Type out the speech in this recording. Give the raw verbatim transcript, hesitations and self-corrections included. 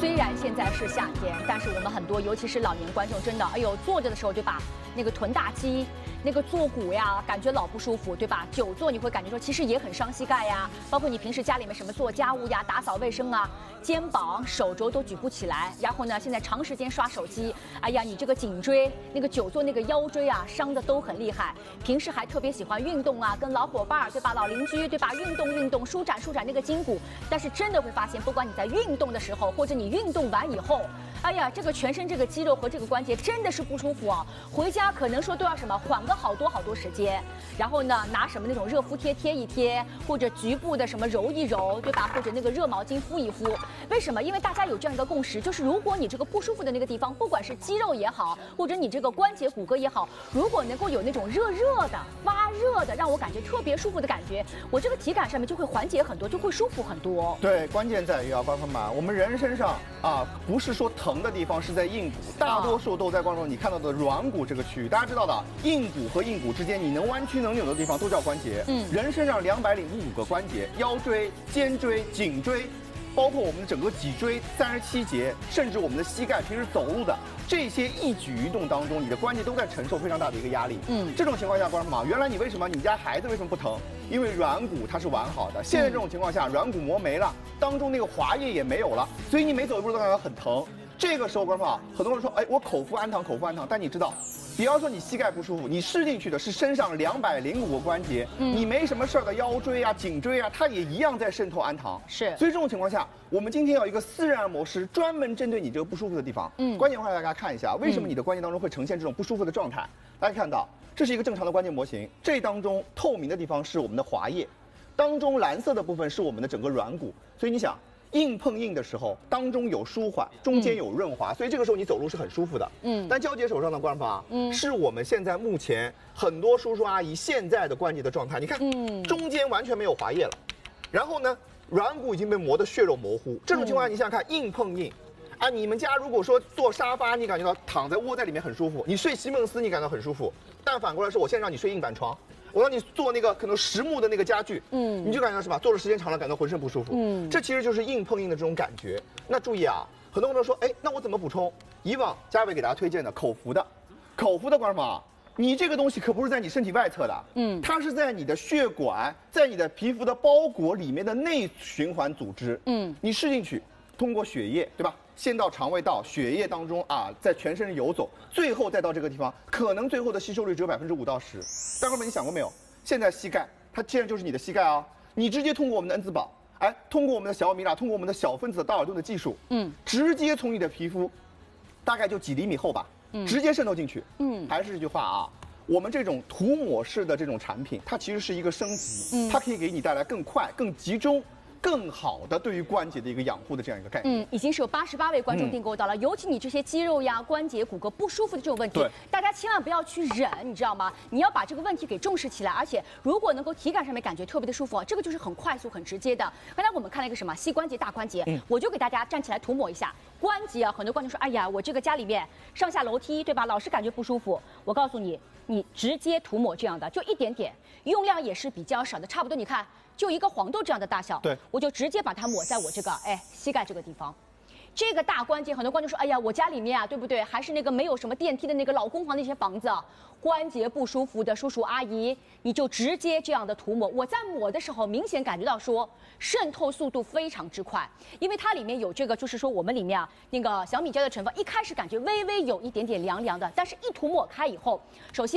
虽然现在是夏天，但是我们很多，尤其是老年观众，真的，哎呦，坐着的时候，对吧？那个臀大肌，那个坐骨呀，感觉老不舒服，对吧？久坐你会感觉说，其实也很伤膝盖呀。包括你平时家里面什么做家务呀、打扫卫生啊，肩膀、手肘都举不起来。然后呢，现在长时间刷手机，哎呀，你这个颈椎、那个久坐那个腰椎啊，伤的都很厉害。平时还特别喜欢运动啊，跟老伙伴对吧、老邻居对吧，运动运动，舒展舒展那个筋骨。但是真的会发现，不管你在运动的时候，或者你运动完以后，哎呀，这个全身这个肌肉和这个关节真的是不舒服啊。回家可能说都要什么缓个好多好多时间，然后呢拿什么那种热敷贴贴一贴，或者局部的什么揉一揉，对吧？或者那个热毛巾敷一敷。为什么？因为大家有这样一个共识，就是如果你这个不舒服的那个地方，不管是肌肉也好，或者你这个关节骨骼也好，如果能够有那种热热的、发热的，让我感觉特别舒服的感觉，我这个体感上面就会缓解很多，就会舒服很多。 对，关键在于啊，观众朋友们，我们人身上啊，不是说疼的地方是在硬骨，大多数都在观众你看到的软骨这个区域。大家知道的，硬骨和硬骨之间你能弯曲能扭的地方都叫关节。嗯，人身上两百零五个关节，腰椎、肩椎、颈椎，包括我们的整个脊椎三十七节，甚至我们的膝盖，平时走路的这些一举一动当中，你的关节都在承受非常大的一个压力。嗯，这种情况下，观众朋友们，原来你为什么你家孩子为什么不疼？因为软骨它是完好的。现在这种情况下，软骨磨没了，当中那个滑液也没有了，所以你每走一步都感觉很疼。这个时候，观众朋友，很多人说，哎，我口服氨糖，口服氨糖，但你知道，比方说你膝盖不舒服，你吃进去的是身上两百零五个关节，嗯、你没什么事儿的腰椎啊、颈椎啊，它也一样在渗透氨糖。是，所以这种情况下，我们今天有一个私人按摩师，专门针对你这个不舒服的地方。嗯，关键的话，大家看一下，为什么你的关节当中会呈现这种不舒服的状态？大家看到，这是一个正常的关节模型，这当中透明的地方是我们的滑液，当中蓝色的部分是我们的整个软骨，所以你想。硬碰硬的时候，当中有舒缓，中间有润滑，嗯、所以这个时候你走路是很舒服的。嗯，但娇姐手上的观众朋友，嗯，是我们现在目前很多叔叔阿姨现在的关节的状态。你看，嗯，中间完全没有滑液了，然后呢，软骨已经被磨得血肉模糊。这种情况下，你想想看，硬碰硬。啊，你们家如果说坐沙发，你感觉到躺在窝在里面很舒服；你睡席梦思，你感到很舒服。但反过来说，我现在让你睡硬板床。我让你做那个可能实木的那个家具，嗯，你就感觉到什么？坐的时间长了，感到浑身不舒服，嗯，这其实就是硬碰硬的这种感觉。那注意啊，很多朋友说，哎，那我怎么补充？以往嘉伟给大家推荐的口服的，口服的观众朋友，你这个东西可不是在你身体外侧的，嗯，它是在你的血管，在你的皮肤的包裹里面的内循环组织，嗯，你试进去，通过血液，对吧？先到肠胃道，血液当中啊，在全身游走，最后再到这个地方，可能最后的吸收率只有百分之五到十。大哥们，你想过没有？现在膝盖，它既然就是你的膝盖啊，你直接通过我们的恩滋宝，哎，通过我们的小米拉，通过我们的小分子的道尔顿的技术，嗯，直接从你的皮肤，大概就几厘米厚吧，嗯，直接渗透进去。嗯，还是这句话啊。我们这种涂抹式的这种产品，它其实是一个升级，嗯，它可以给你带来更快、更集中。更好的对于关节的一个养护的这样一个概念。 嗯，已经是有八十八位观众订购到了。嗯、尤其你这些肌肉呀、关节、骨骼不舒服的这种问题，大家千万不要去忍，你知道吗？你要把这个问题给重视起来。而且，如果能够体感上面感觉特别的舒服，这个就是很快速、很直接的。刚才我们看了一个什么膝关节、大关节，嗯、我就给大家站起来涂抹一下关节啊。很多观众说，哎呀，我这个家里面上下楼梯，对吧？老是感觉不舒服。我告诉你，你直接涂抹这样的，就一点点，用量也是比较少的，差不多你看。就一个黄豆这样的大小，对，我就直接把它抹在我这个哎膝盖这个地方，这个大关节，很多观众说，哎呀，我家里面啊，对不对？还是那个没有什么电梯的那个老公房那些房子，关节不舒服的叔叔阿姨，你就直接这样的涂抹。我在抹的时候，明显感觉到说渗透速度非常之快，因为它里面有这个，就是说我们里面啊那个小米椒的成分，一开始感觉微微有一点点凉凉的，但是一涂抹开以后，首先。